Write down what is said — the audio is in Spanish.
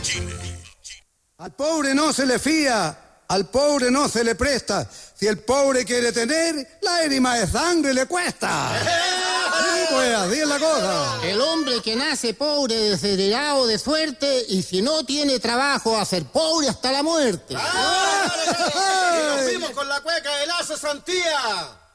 Al pobre no se le fía, al pobre no se le presta. Si el pobre quiere tener, lágrima de sangre le cuesta. Sí, pues así es la cosa. El hombre que nace pobre, desheredado de suerte, y si no tiene trabajo, va a ser pobre hasta la muerte. Y nos fuimos con la cueca de la cesantía.